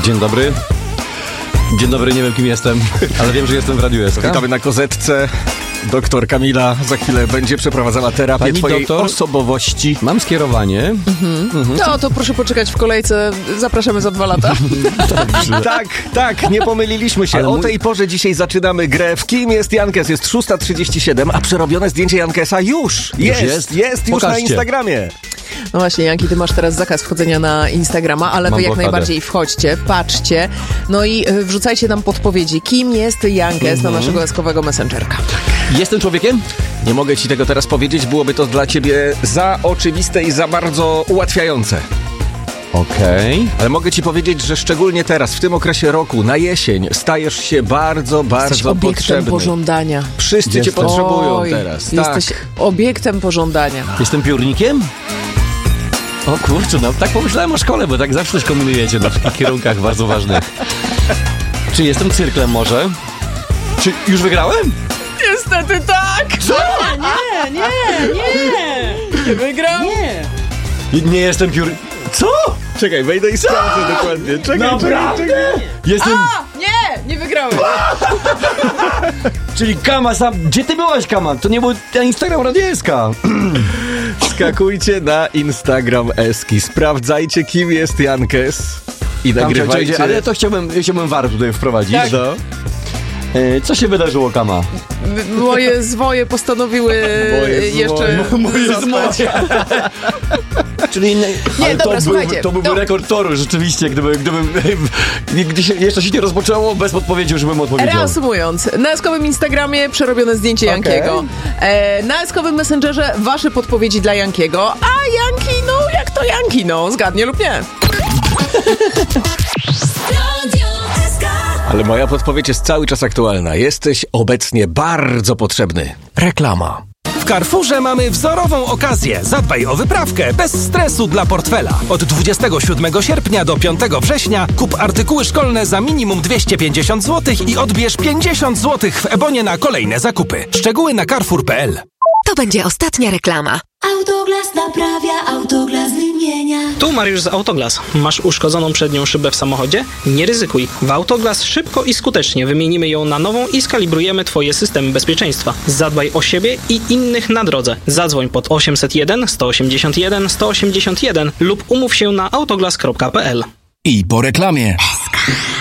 Dzień dobry. Dzień dobry, nie wiem kim jestem, ale wiem, że jestem w Radiu SK. Witamy na kozetce. Doktor Kamila za chwilę będzie przeprowadzała terapię Pani twojej doktor? osobowości. Mam skierowanie. No to proszę poczekać w kolejce. Zapraszamy za 2 lata. Tak, nie pomyliliśmy się. Ale O tej porze dzisiaj zaczynamy grę W kim jest Jankes? Jest 6:37, a przerobione zdjęcie Jankesa już jest na Pokażcie. Instagramie. No właśnie, Janki, ty masz teraz zakaz wchodzenia na Instagrama, ale Mam wy jak blokadę. najbardziej wchodźcie, patrzcie, no i wrzucajcie nam podpowiedzi, kim jest Jankes na naszego eskowego messengerka. Jestem człowiekiem? Nie mogę ci tego teraz powiedzieć, byłoby to dla ciebie za oczywiste i za bardzo ułatwiające. Okej. Ale mogę ci powiedzieć, że szczególnie teraz, w tym okresie roku, na jesień, stajesz się bardzo, Jesteś bardzo obiektem potrzebny. pożądania. Wszyscy cię Jestem. potrzebują Oj, teraz. Jesteś Tak. obiektem pożądania. Jestem piórnikiem? O kurczę, no tak pomyślałem o szkole, bo tak zawsze coś kombinujecie na takich kierunkach bardzo ważnych. Czy jestem cyrklem może? Czy już wygrałem? Niestety tak! Co? Nie wygrał! Nie jestem Co? Czekaj, wejdę i sprawdzę dokładnie. Czekaj. Jestem... Nie wygrałem! Czyli Kama sam... Gdzie ty byłaś, Kama? To nie był ten Instagram Radieska. Skakujcie na Instagram Eski. Sprawdzajcie, kim jest Jankes. I nagrywajcie. Ale ja to chciałbym VAR tutaj wprowadzić. Tak. No. Co się wydarzyło, Kama? Moje zwoje postanowiły Moje jeszcze zostać. Czyli ale dobra, słuchajcie. To byłby rekord toru, rzeczywiście, gdybym jeszcze się nie rozpoczęło, bez podpowiedzi już bym odpowiedział. Reasumując, na eskowym Instagramie przerobione zdjęcie Jankiego. Na eskowym Messengerze wasze podpowiedzi dla Jankiego, a Janki, no jak to Janki, no zgadnie lub nie. Ale moja podpowiedź jest cały czas aktualna. Jesteś obecnie bardzo potrzebny. Reklama. W Carrefourze mamy wzorową okazję. Zadbaj o wyprawkę bez stresu dla portfela. Od 27 sierpnia do 5 września kup artykuły szkolne za minimum 250 zł i odbierz 50 zł w Ebonie na kolejne zakupy. Szczegóły na carrefour.pl. To będzie ostatnia reklama. Autoglas naprawia, Autoglas wymienia. Tu Mariusz z Autoglas. Masz uszkodzoną przednią szybę w samochodzie? Nie ryzykuj. W Autoglas szybko i skutecznie wymienimy ją na nową i skalibrujemy Twoje systemy bezpieczeństwa. Zadbaj o siebie i innych na drodze. Zadzwoń pod 801 181 181 lub umów się na autoglas.pl. I po reklamie.